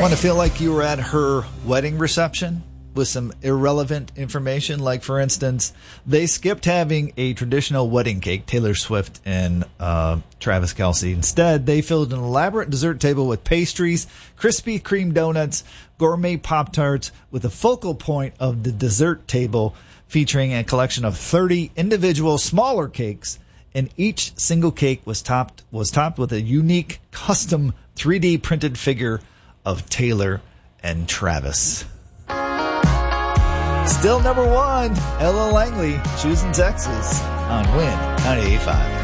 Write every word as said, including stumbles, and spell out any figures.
Want to feel like you were at her wedding reception with some irrelevant information? Like, for instance, they skipped having a traditional wedding cake, Taylor Swift and uh, Travis Kelce. Instead, they filled an elaborate dessert table with pastries, Krispy Kreme donuts, gourmet Pop-Tarts, with the focal point of the dessert table featuring a collection of thirty individual smaller cakes, and each single cake was topped was topped with a unique custom three D printed figure of Taylor and Travis. Still number one, Ella Langley, Choosing Texas on Win ninety-eight point five.